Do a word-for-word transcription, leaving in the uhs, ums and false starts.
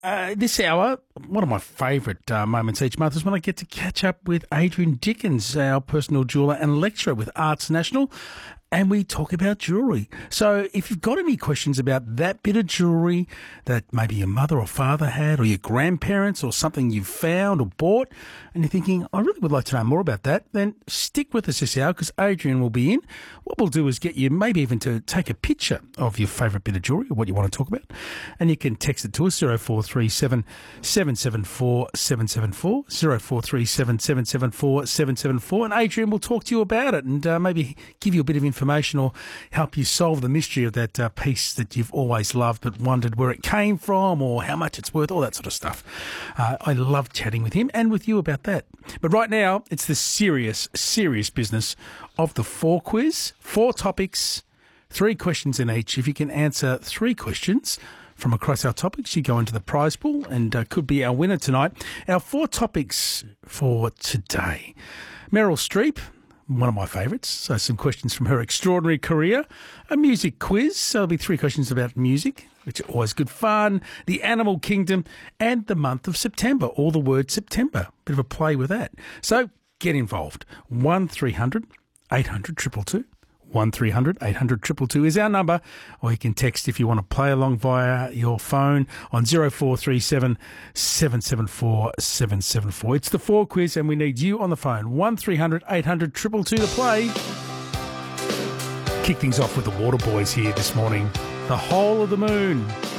Uh, this hour, one of my favourite uh, moments each month is when I get to catch up with Adrian Dickens, our personal jeweller and lecturer with Arts National, and we talk about jewellery. So if you've got any questions about that bit of jewellery that maybe your mother or father had, or your grandparents, or something you've found or bought, and you're thinking, I really would like to know more about that, then stick with us this hour because Adrian will be in. What we'll do is get you maybe even to take a picture of your favourite bit of jewellery or what you want to talk about, and you can text it to us, zero four three seven, seven seven four, seven seven four, zero four three seven, seven seven four, seven seven four, and Adrian will talk to you about it and uh, maybe give you a bit of information information or help you solve the mystery of that uh, piece that you've always loved but wondered where it came from or how much it's worth, all that sort of stuff. Uh, I love chatting with him and with you about that. But right now, it's the serious, serious business of the four quiz. Four topics, three questions in each. If you can answer three questions from across our topics, you go into the prize pool and uh, could be our winner tonight. Our four topics for today. Meryl Streep, one of my favourites, so some questions from her extraordinary career. A music quiz, so there'll be three questions about music, which are always good fun. The animal kingdom and the month of September, or the word September. Bit of a play with that. So get involved. one three hundred, eight hundred, two two two. one three hundred, eight hundred, two two two is our number, or you can text if you want to play along via your phone on zero four three seven, seven seven four, seven seven four. It's the four quiz and we need you on the phone. one three hundred, eight hundred, two two two to play. Kick things off with the Waterboys here this morning. The Whole of the Moon.